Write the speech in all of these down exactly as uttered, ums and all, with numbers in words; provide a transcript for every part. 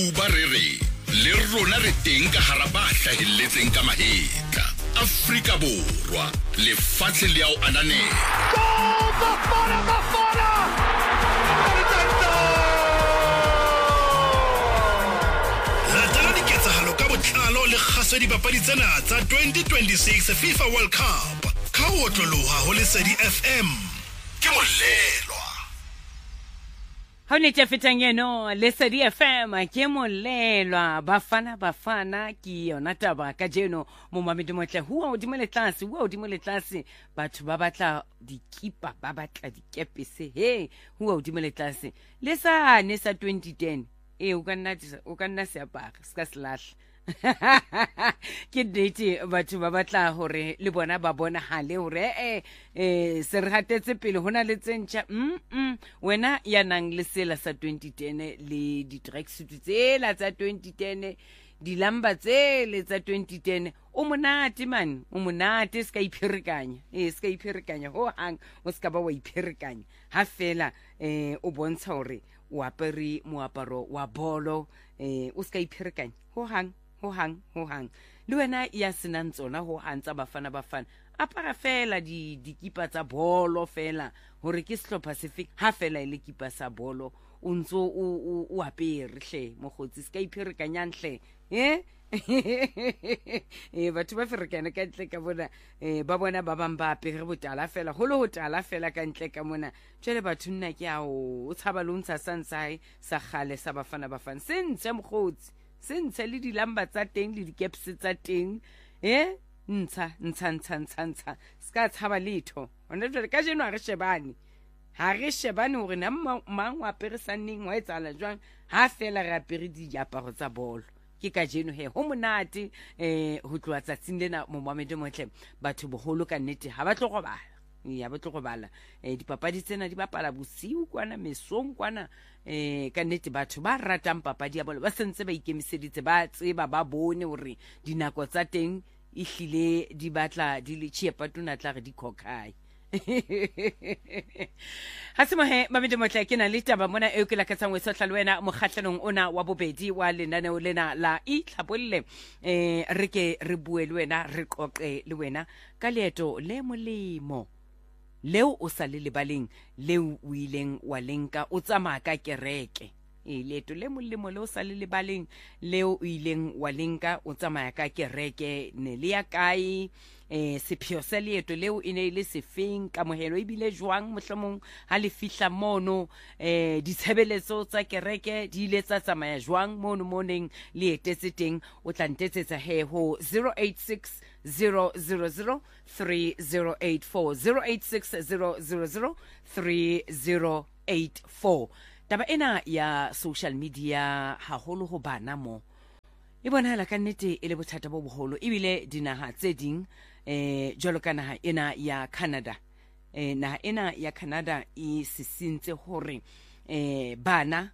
ba re re le rona re teng ka hara ba hlahelletseng ka mahetla. Afrika Borwa le fatshe le ao ananela. Goal! Bafana, Bafana! Latela diketsahalo ka botlalo le kgaso dipapadi tsena tsa twenty twenty-six FIFA World Cup. Ka ho otloloha ho Lesedi F M. Ke molelwa. Ha ne tse fetang eno Lesedi F M ke molelwa Bafana Bafana ki yona taba ka jeno mo mamedi motle huwa odimo le tlase huwa odimo le tlase batho ba batla dikipa ba batla dikepese he huwa odimo le tlase le sa ne sa twenty ten eh o ka nna o ka nna se apara ska slash ke date batho ba batla hore le bona ba bona hale hore eh eh se re hatetse pele hona le tsentša mm wena ya nang le sela sa twenty ten le di tracksuit tsela tsa twenty ten di lamba tsele tsa twenty ten o monate man o monate ska iphirekanya eh ska iphirekanya ho hang o ska ba wa iphirekanya ha fela eh o bontsha hore o apere moaparo wa bolo eh o ska iphirekanya ho hang ho hang ho hang le wena ya senang tsona ho hantsa Bafana Bafana apara fela di dikipa tsa bolo fela hore ke sehlopha sefe ha fela ile kipa sa bolo o ntso o o apere hle mogotsi ska iphirekanya hle eh eh batho ba ferekana ka ntle ka bona eh ba bona ba bang ba apere botala fela ho le ho tala fela ka ntle ka mona tshele batho nna ke a o tshaba lo ntsa santsai sa khale sa Bafana Bafana sentse mogotsi sentse le di lamba tsa teng le di caps tsa teng eh ntsha ntsha ntsha ntsha ntsha ska tshaba letho ona jwale ka jeno a re shebane ha re shebane hore na mang wa peresaneng wa etsala jwang ha fela re apere di diaparo tsa bolo ke ka jeno he ho monate eh ho tloa tsatsing lena mo mamedi motle batho boholo ka nnete ha ba tlo robala ya ba tlo robala eh dipapadi tsena di bapala bosiu kwana mesong kwana eh ka nnete batho ba ratang papadi ya bolo ba sentse ba ikemiseditse ba tseba ba bone hore dinako tsa teng e hlile di batla di le chiepatuna tla re di khokai ha se mohe mamedi motle ke na le taba mona e ke la ka tsangwe sotla le wena mokgatlanong ona wa bobedi wa lenaneo lena la itlhabolle eh re ke re bue le wena re qoqe le wena ka leeto le molemo leo o sa le lebaleng leo o ileng wa lenka o tsamaya ka kereke e leeto le molemo leo sa le lebaleng leo o ileng wa lenka o tsamaya ka kereke ne le ya kae eh sepheo sa leeto leo e ne le sefeng ka mohelo e bile jwang mohlomong ha le fihla mono eh ditshebeletso tsa kereke di ile tsa tsamaya jwang mono moneng le etetse teng o tla ntetsetsa he ho zero eight six zero zero zero three zero eight four zero eight six zero zero zero three zero eight four. Taba ena ya social media haholo ho bana mo e bonahala ka nnete e le bothata bo boholo ebile dinaha tse ding eh jwalo ka naha ena ya Canada eh naha ena ya Canada e sisintse hore eh bana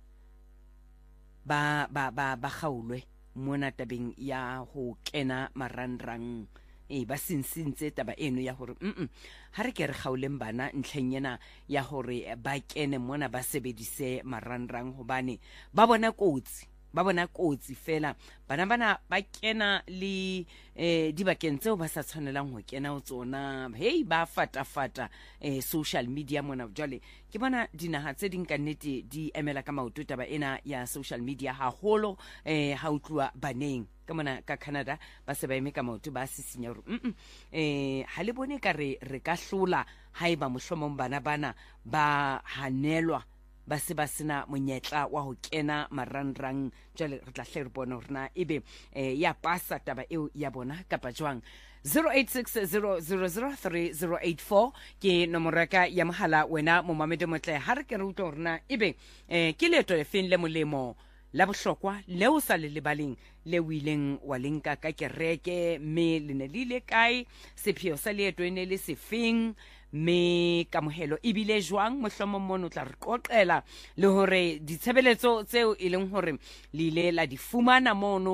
ba ba ba ba gaulwe mona tabeng ya ho kena marandrang e ba sinsintse taba eno ya hore mm ha re ke re gauleng bana ntlheng yena ya hore ba kene mona ba sebedise marandrang hobane ba bona kotsi ba bona kotsi fela bana bana ba kena le eh dibakeng tseo ba sa tshwanelang ho kena ho tsona hey ba fata fata eh social media mona jwale ke bona dinaha tse ding ka nnete di emela ka maoto taba ena ya social media haholo eh ha utlwa baneng ka mona ka Canada ba se ba eme ka maoto ba sisinya hore mm eh ha le bone ka re re ka hlola haeba mohlomong bana bana ba hanelwa ba se ba sena monyetla wa ho kena marandrang jwale re tla hle re bona hore na ebe eh ya pasa taba eo ya bona kapa jwang zero eight six zero zero zero three zero eight four ke nomoro ka ya mohala wena mo mamedi motle ha re ke re utlwa hore na ebe eh ke leto le feng le molemo la bohlokwa leo sa le lebaleng le wileng wa lenka ka kereke me le ne le kae sepheo sa leeto ene le sefeng me kamohelo ibile jwang mohlomong mono tla re qoqela le hore ditshebeletso tseo e leng hore le ile la di fumana mono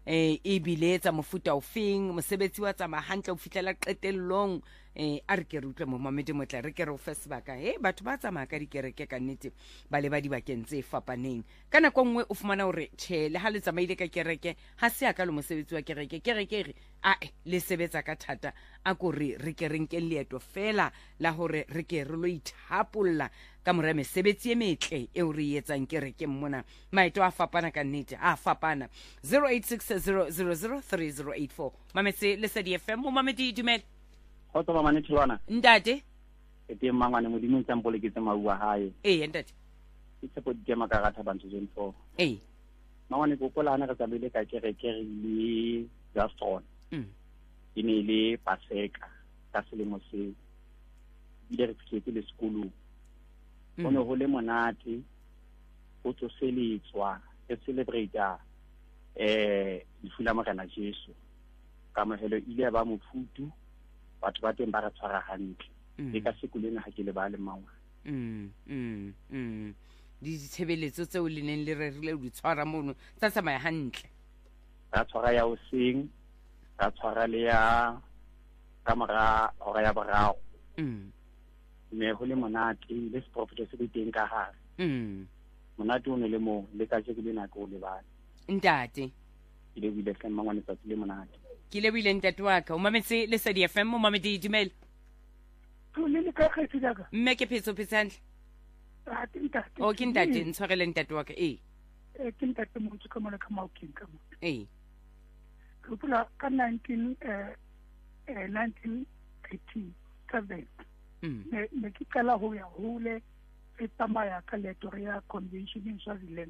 eh e bile tsa mofuta ofeng mosebetsi wa tsa mahantle o fitlela qetellong eh a re ke re utlwe mo mamedi motla re ke re o fesbaka eh batho ba tsamaya ka dikereke ka nnete ba le ba di bakeng tse fapaneng kana go nngwe o fumana hore tshele le ha le tsamaile ka kereke ha se aka le mosebetsi wa kereke kereke re a le sebetsa ka thata a go re re ke reng ke leeto fela la hore re ke re lo ithapolla ka mora mesebetsi e metle e o re etsang kereke mona maeto a fapana ka nnete a fapana zero eight six zero zero zero three zero eight four mametse le Lesedi F M mo mamedi dumela go tloba mane tshwana ntate e te mangwane modimo ntse mpole ke tsamaua hae eh ntate ke tsepo di ma ka gatha bantu twenty four eh mangwane go kola ana ka tsamaile ka kereke le Gaston mm ine le paseka ka selemo se ile re fitlhetse le sekolo go ne go le monate go tsoseletswa e celebrate eh difula magana Jesu ka mohelo ile ba mofutu batho ba teng ba ra tshwara hantle e ka sekoleng ha ke le ba le mangwa mm mm mm di ditshebeletso tse o leneng le rerile di tshwara mono tsa tsamaya hantle ra tshwara ya o seng ra tshwara le ya kamera hora ya borao mm me go le monate le professor se diteng ka ha mm monate o ne le mo le ka je ke le nako o le ba ntate ile bile ka mangwane tsa le monate ke le bile ntate wa ka o mametse Lesedi F M mo mamedi dumela to le le ka kgetsi daga mme ke phetso phetsana a tintate o ke ntate ntshwarele ntate wa ka eh e tintate mo tsuka mona ka mauking ka mo eh ke pula ka nineteen eh eh nineteen eighty-seven mm ne ke kala ho ya hole e tsamaya ka leto ya convention in Swaziland.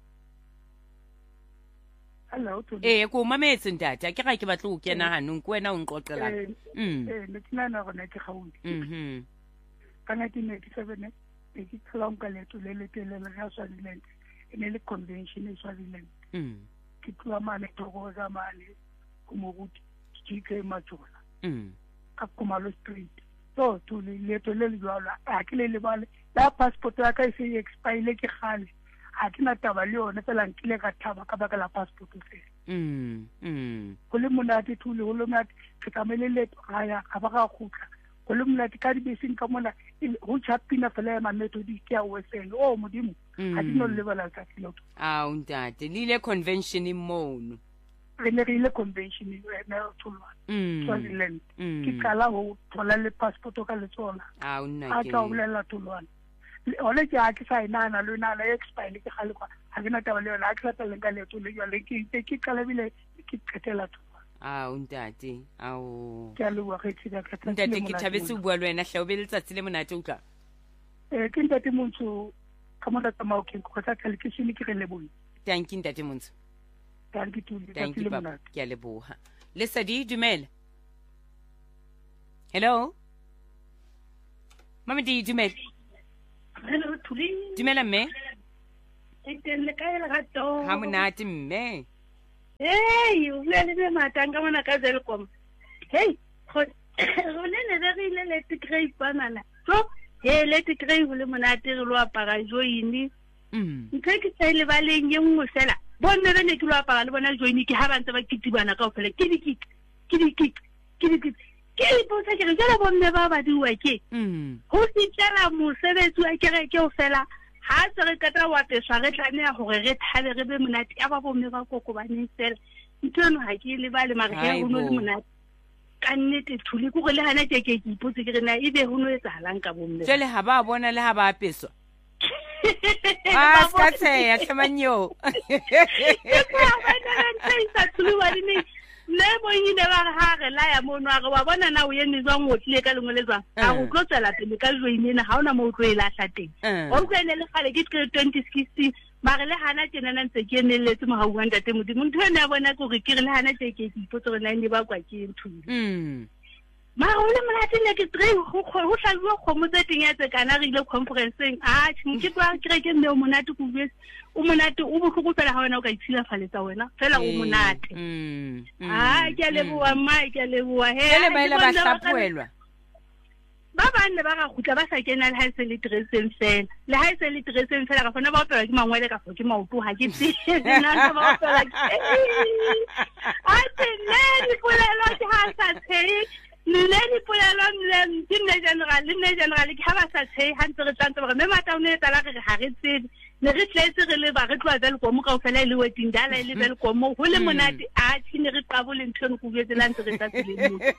Hello to eh ko mametse ntate ke ga ke batla o kena hanong ke wena o nqoqela mm eh ne tsina na gona ke gaudi mhm ka nineteen eighty-seven ne ke kala ka leto le le tele la Swaziland ene le convention in Swaziland mm ke tloa mane togoza mane go mo guti ke majola mm ka Kumalo Street so to le leto le le jwala a ke le le bale la passport ya ka e se expire ke gale a ke na taba le yone fela nkile ka thaba ka baka la passport se mm mm go le monate thule go le monate ke tsamele leto ga ya ga ba ga gutla go le monate ka dibeseng ka mona go chapina fela ya Methodist ya Western o modimo a di no le bala ka tloto a ntate le le convention mono re ne re ile convention na tholwa Swaziland ke kala go thola le passport ka le tsona a nna ke a ka ulela tholwana ole ke a ke sa inana le nana expire ke gale kwa ha ke na taba le yona a ke sa tla lenka le tole ya le ke ke kala bile ke qetela tholwa a ntate a o ke a le wa ke tsika ka ntate ke thabetse o bua le wena hle o be le tsatsi le monate o tla eh ke ntate Montsho ka mona ka maokeng go tla tla le ke shini ke re le bone thank you ntate Montsho thank you to thank you papa ke a leboha Lesedi dumela hello mamedi dumela hello Thuli dumela mme e teng le kae le gato ha monate mme hey o le le matanga mona ka Zelcom hey go ne ne re ile le tigrei banana so he le tigrei go le monate re lo apara joini mm nke ke tsile ba leng ye nngwe fela bonne re ne ke lo apara le bona joini ke ha ba ntse ba kitibana ka ofela ke di kit ke di kit ke di kit ke ipotsa ke re jela bonne ba ba diwa ke mm go tsela mosebetsi wa kereke ofela ha se re ka tla wa teswa re tlanea gore re thabe re be monate ya ba bomme ba kokobaneng fela nthono ha ke le ba le mare ke go no le monate ka nnete Thuli go le hana ke ke ipotse ke re na ebe go no etsa halang ka bomme jele ha ba bona le ha ba apeswa ah ska tseya tlemanyo ke ba bona ntse sa Thuli wa dine le mo yine ba ha re la ya mono a re wa bona na o yene zwang o tlile ka lengwe le zwang a go tlotsela pele ka joine na ha ona mo o tlo e lahla teng o tsene le gale ke twenty sixteen mare le hana tjena na ntse ke neletse mo ha o ngata te modimo ntho ene ya bona go re ke re le hana te ke ipotse re na ne ba kwa ke Thuli mm mara o le monate le ke three go go hlaziwa kgomo tse teng ya tse kana re ile conferenceng a ke twa ke re ke mme o monate go bue o monate o botlhoko fela ha wena o ka itshila faletsa wena fela o monate mm a ke a leboa mma ke a leboa he le ba ile ba hlapuelwa ba ba bane ba ga gutla ba sa kena le ha se le dresseng fela le ha se le dresseng fela ka fona ba opela ke mangwele ka fo ke maoto ha ke tsene na ba opela a tsene di polelo ke ha sa tshei le di polelo le ke ne general le ne general ke ha ba sa tshei ha ntse re tsantse ba me mata o ne tala re ga re tsene ne re tletse re le ba re tloa bel go mo ka ofela le wedding dala le bel go mo ho le monate a tshine re qabole ntho go betela ntse re tsatse le mo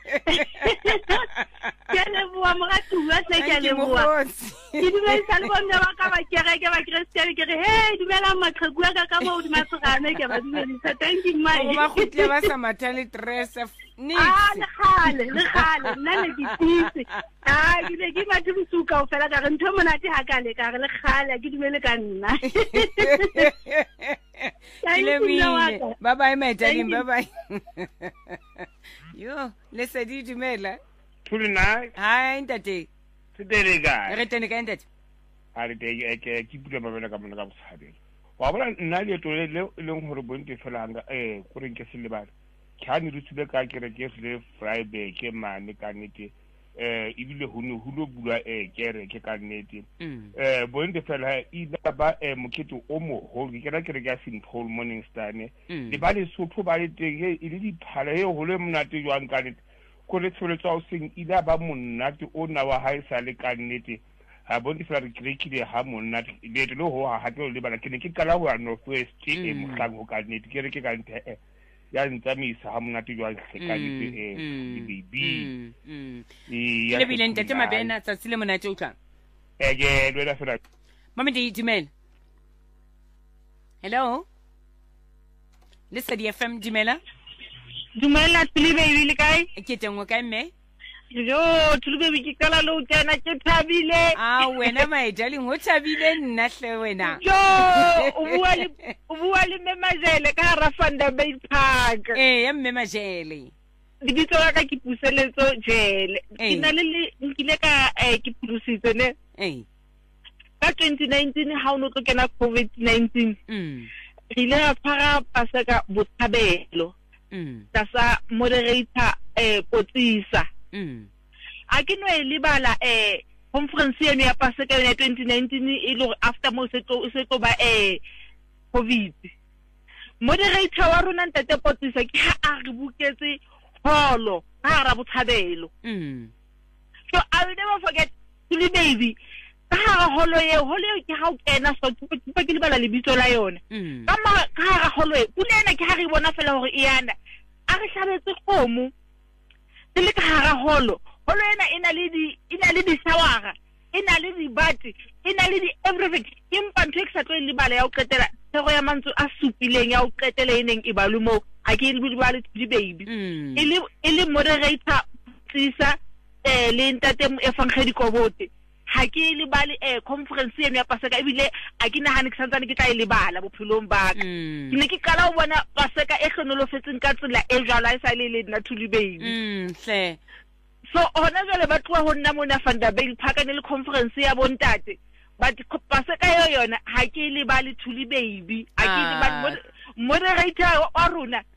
ke le bua mo ga tuwa se ke le bua ke dumela sa le bona ba ka ba kereke ba Christian ke re hey dumela maqhegu ka ka mo di matsogane ke ba dumela sa thank you my ba khutle ba sa matali dress ni ah le khale le khale nna le ditisi ah ke le ke mathe busuka ofela ka re ntho monate ha ka le ka re le khale ke dumele ka nna bye bye my darling, bye bye. Yo, let's di dumela. Tuli Hi ntate. Tsidere ga. Re tene ka ntate. Ale de ke ke pula ba bela ka mona ka boshabelo. Wa bona nna le to le le ngore bonte fela nga eh go re nke se le bana. Khani re tsile ka kere ke se Friday ke mane ka nete. Eh ibile ho no ho lo bula eh kere ke ka nnete eh bonte fela ida ba eh mokete o mo ho ke ra kere ga Saint Paul Morning Star ne le ba le sotho ba le teng e le di phala e ho le monate jwang ka nnete ko le tsholetsa o seng ida ba monate o na wa ha isa le ka nnete ha bonte fela re krekile ha monate le le ho ha ha le bana ke ne ke kala ho ya North West e mo tlang ho ka nnete ke re ke ka nthe eh ya ntsamisa ha monate jwa sekaditse eh bibi e le bile ntate mabena tsa tsile monate o tlang eh ke le la fela mama di dumela hello Lesedi F M dumela dumela Tuli baby le kae ke tengwe ka mme yo Tuli baby ke kala lo tsena ke thabile ah wena my darling o thabile nna hle wena yo o bua le o bua le memajele ka ra Vanderbilt Park eh ya memajele di bitso ka ke puseletso jele ke na le nkile ka eh ke pusitse ne eh ka twenty nineteen ha o no tlo kena COVID nineteen mm ile a phara paseka botshabelo mm tsa moderator eh Potsisa mm a ke no e libala eh conference eno ya paseka ya twenty nineteen e lo after mo se tlo se tlo ba eh COVID moderator wa rona ntate Potsisa ke ha a re buketse holo ha ra botshabelo mm so I will never forget Tuli baby ha holo ye holo ke ha o kena so ke ke libala le bitso la yona ka ma ka holo e kunena ke ha re bona fela hore e yana a re hlabetse khomo le ka hara holo holo ena ina le di ina le di shawara ina le di bati ina le di everything impa ntwe ke sa tlo le bala ya o qetela tsego ya mantso a supileng ya o qetela eneng e balumo a ke le ba le di baby ile ile moderator tsisa eh le ntate mo efangedi kobote ha ke le bale eh conference eno ya paseka ebile a ke nahane ke santsane ke tla ile bala bophelong ba ka ke ne ke kala o bona paseka e kgonolofetseng ka tsela e jwala e sa le le nna Tuli baby mm hle so ona jwale ba tloa ho nna mona Vanderbilt Park ne le conference ya bontate but paseka yo yona ha ke le bale Tuli baby a ke le ba moderator wa rona